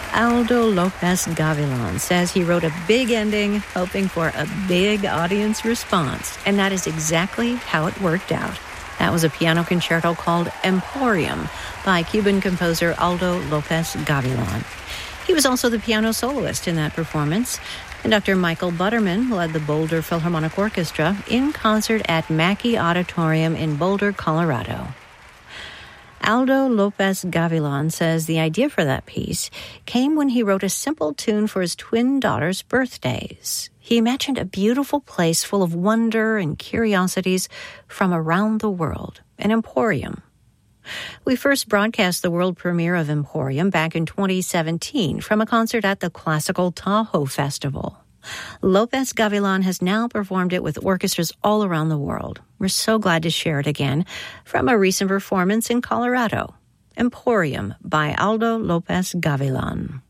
Aldo Lopez Gavilan says he wrote a big ending, hoping for a big audience response, and that is exactly how it worked out. That was a piano concerto called Emporium by Cuban composer Aldo Lopez Gavilan. He was also the piano soloist in that performance. Conductor Michael Butterman led the Boulder Philharmonic Orchestra in concert at Mackey Auditorium in Boulder, Colorado. Aldo Lopez Gavilan says the idea for that piece came when he wrote a simple tune for his twin daughters' birthdays. He imagined a beautiful place full of wonder and curiosities from around the world, an emporium. We first broadcast the world premiere of Emporium back in 2017 from a concert at the Classical Tahoe Festival. Lopez Gavilan has now performed it with orchestras all around the world. We're so glad to share it again from a recent performance in Colorado. Emporium by Aldo Lopez Gavilan.